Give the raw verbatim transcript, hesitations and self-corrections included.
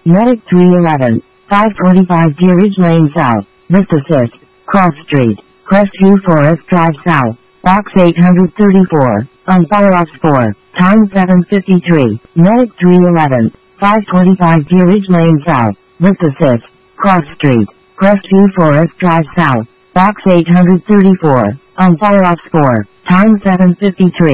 Medic three eleven, five twenty-five Deer Ridge Lane South, Lift Assist, Cross Street, Crestview Forest Drive South, Box eight thirty-four, on fire ops four, time seven fifty-three, Medic three eleven, five twenty-five Deer Ridge Lane South, Lift Assist, Cross Street, Crestview Forest Drive South, Box eight thirty-four, on fire ops four, time seven fifty-three.